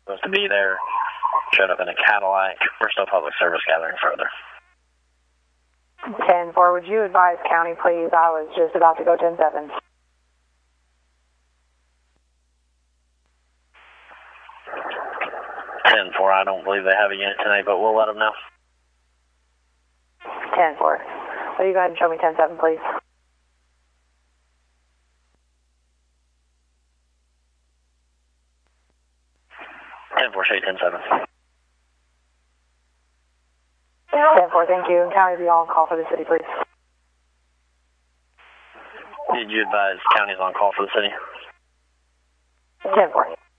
supposed to be there. Showed up in a Cadillac. We're still public service gathering further. 10-4, would you advise county, please? I was just about to go 10-7. 10-4, I don't believe they have a unit tonight, but we'll let them know. 10-4. Will you go ahead and show me 10-7, please? Show you 10-7. 10-4, thank you. County, be on call for the city, please. Did you advise county's on call for the city? 10-4.